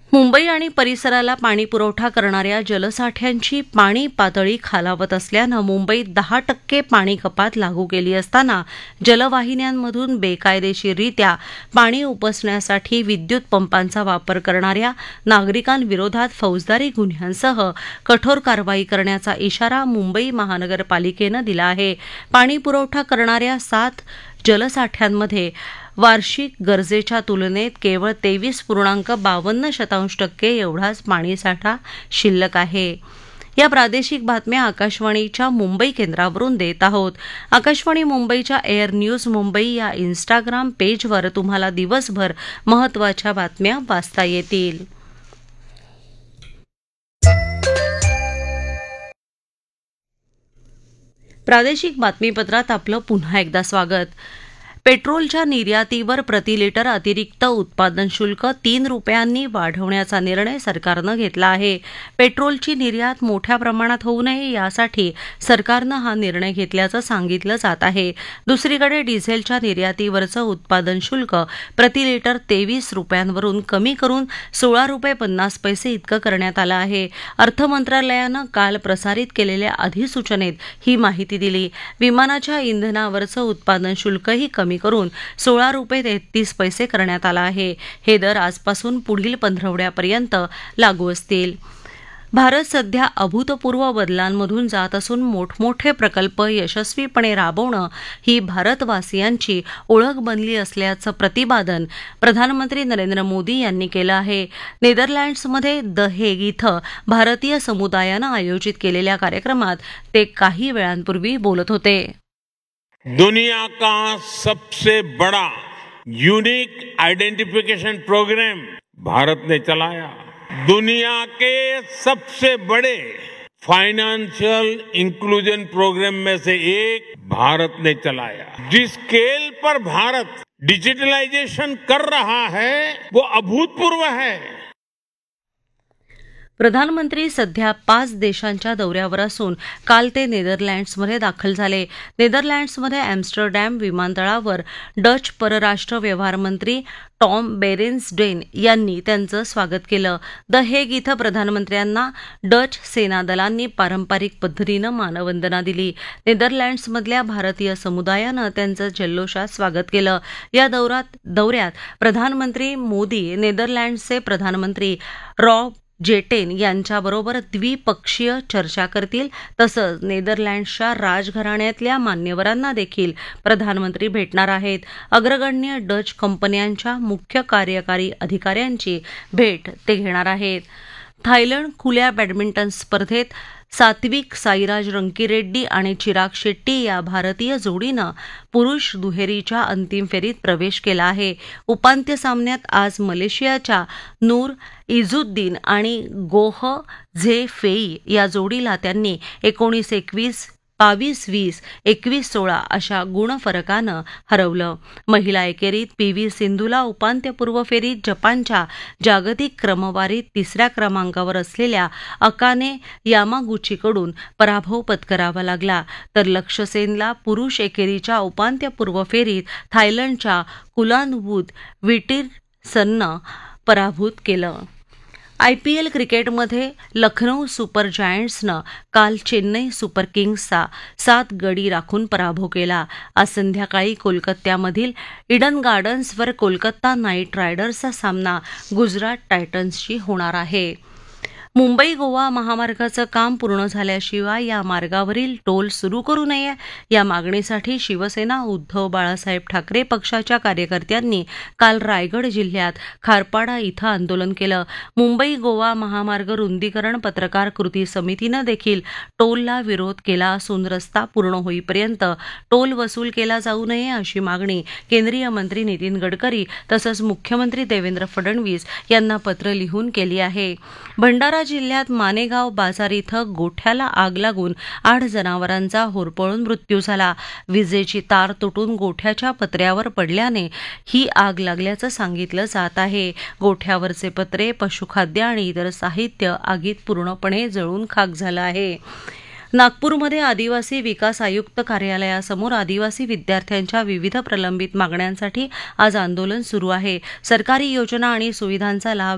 मुंबई आणि परिसराला पाणीपुरवठा करणाऱ्या जलसाठ्यांची पाणी पातळी खालावत असल्यानं मुंबईत 10% पाणी कपात लागू केली असताना जलवाहिन्यांमधून बेकायदेशीररित्या पाणी उपसण्यासाठी विद्युत पंपांचा वापर करणाऱ्या नागरिकांविरोधात फौजदारी गुन्ह्यांसह कठोर कारवाई करण्याचा इशारा मुंबई महानगरपालिकेनं दिला आहे. पाणीपुरवठा करणाऱ्या 7 जलसाठ्यांमध्ये वार्षिक गरजेच्या तुलनेत केवळ 23.52% एवढाच पाणीसाठा शिल्लक आहे. या प्रादेशिक बातम्या आकाशवाणीच्या मुंबई केंद्रावरून देत आहोत. आकाशवाणी मुंबईच्या एअर न्यूज मुंबई या इन्स्टाग्राम पेजवर तुम्हाला दिवसभर महत्त्वाच्या बातम्या वाचता येतील. प्रादेशिक बातमीपत्रात आपलं पुन्हा एकदा स्वागत. पेट्रोलच्या निर्यातीवर प्रतिलिटर अतिरिक्त उत्पादन शुल्क 3 रुपयांनी वाढवण्याचा निर्णय सरकारनं घेतला आहे. पेट्रोलची निर्यात मोठ्या प्रमाणात होऊ नये यासाठी सरकारनं हा निर्णय घेतल्याचं सांगितलं जात आहे. दुसरीकडे डिझेलच्या निर्यातीवरचं उत्पादन शुल्क प्रतिलिटर 23 रुपयांवरून कमी करून 16 रुपये 50 पैसे इतकं करण्यात आलं आहे. अर्थ मंत्रालयानं काल प्रसारित केलेल्या अधिसूचनेत ही माहिती दिली. विमानाच्या इंधनावरचं उत्पादन शुल्कही कमी करून 16 रुपये 33 पैसे करण्यात आला आहे. हे दर आजपासून पुढील पंधरवड्यापर्यंत लागू असतील. भारत सध्या अभूतपूर्व बदलांमधून जात असून मोठमोठे प्रकल्प यशस्वीपणे राबवणं ही भारतवासियांची ओळख बनली असल्याचं प्रतिपादन प्रधानमंत्री नरेंद्र मोदी यांनी केलं आहे. नेदरलँड्समध्ये द हेग इथं भारतीय समुदायानं आयोजित केलेल्या कार्यक्रमात ते काही वेळांपूर्वी बोलत होते. दुनिया का सबसे बड़ा यूनिक आइडेंटिफिकेशन प्रोग्राम भारत ने चलाया. दुनिया के सबसे बड़े फाइनेंशियल इंक्लूजन प्रोग्राम में से एक भारत ने चलाया. जिस स्केल पर भारत डिजिटलाइजेशन कर रहा है वो अभूतपूर्व है. प्रधानमंत्री सध्या 5 देशांच्या दौऱ्यावर असून काल ते नेदरलँड्समध्ये दाखल झाले. नेदरलँड्समध्ये एम्स्टरडॅम विमानतळावर डच परराष्ट्र व्यवहार मंत्री टॉम बेरेन्सडेन यांनी त्यांचं स्वागत केलं. द हेग इथं प्रधानमंत्र्यांना डच सेनादलांनी पारंपरिक पद्धतीनं मानवंदना दिली. नेदरलँड्समधल्या भारतीय समुदायानं त्यांचं जल्लोषात स्वागत केलं. या दौऱ्यात प्रधानमंत्री मोदी नेदरलँड्सचे प्रधानमंत्री रॉब जेटेन यांच्याबरोबर द्विपक्षीय चर्चा करतील. तसंच नेदरलँड्सच्या राजघराण्यातल्या मान्यवरांना देखील प्रधानमंत्री भेटणार आहेत. अग्रगण्य डच कंपन्यांच्या मुख्य कार्यकारी अधिकाऱ्यांची भेट ते घेणार आहेत. थायलंड खुल्या बॅडमिंटन स्पर्धेत सात्विक साईराज रंकीरेड्डी आणि चिराग शेट्टी या भारतीय जोडीनं पुरुष दुहेरीच्या अंतिम फेरीत प्रवेश केला आहे. उपांत्य सामन्यात आज मलेशियाच्या नूर इझुद्दीन आणि गोह झे फेई या जोडीला त्यांनी 19-21, 22-20, 21-16 अशा गुणफरकानं हरवलं. महिला एकेरीत पी.व्ही. सिंधूला उपांत्यपूर्व फेरीत जपानच्या जागतिक क्रमवारीत 3ऱ्या क्रमांकावर असलेल्या अकाने यामागुचीकडून पराभव पत्करावा लागला. तर लक्ष्य सेनला पुरुष एकेरीच्या उपांत्यपूर्व फेरीत थायलंडच्या कुलानवूद विटिरसननं पराभूत केलं. IPL क्रिकेटमध्ये लखनौ सुपर जायंट्सनं काल चेन्नई सुपर किंग्सचा 7 गडी राखून पराभव केला. आज संध्याकाळी कोलकात्यामधील इडन गार्डन्सवर कोलकाता नाईट रायडर्सचा सामना गुजरात टायटन्सशी होणार आहे. मुंबई गोवा महामार्गाचं काम पूर्ण झाल्याशिवाय या मार्गावरील टोल सुरू करू नये या मागणीसाठी शिवसेना उद्धव बाळासाहेब ठाकरे पक्षाच्या कार्यकर्त्यांनी काल रायगड जिल्ह्यात खारपाडा इथं आंदोलन केलं. मुंबई गोवा महामार्ग रुंदीकरण पत्रकार कृती समितीनं देखील टोलला विरोध केला असून रस्ता पूर्ण होईपर्यंत टोल वसूल केला जाऊ नये अशी मागणी केंद्रीय मंत्री नितीन गडकरी तसंच मुख्यमंत्री देवेंद्र फडणवीस यांना पत्र लिहून केली आहे. भंडारा जिल्ह्यात मानेगाव बाजार इथं गोठ्याला आग लागून 8 जनावरांचा होरपळून मृत्यू झाला. विजेची तार तुटून गोठ्याच्या पत्र्यावर पडल्याने ही आग लागल्याचं सांगितलं जात आहे. गोठ्यावरचे पत्रे, पशुखाद्य आणि इतर साहित्य आगीत पूर्णपणे जळून खाक झालं आहे. नागपूरमध्ये आदिवासी विकास आयुक्त कार्यालयासमोर आदिवासी विद्यार्थ्यांच्या विविध प्रलंबित मागण्यांसाठी आज आंदोलन सुरू आहे. सरकारी योजना आणि सुविधांचा लाभ